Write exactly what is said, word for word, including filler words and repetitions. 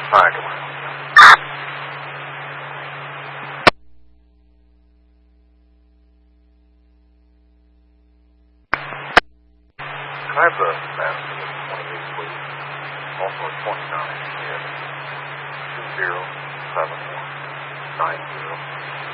All right, good morning. Can I have the master of twenty-eight, please? Also twenty-nine, two zero seven one nine zero.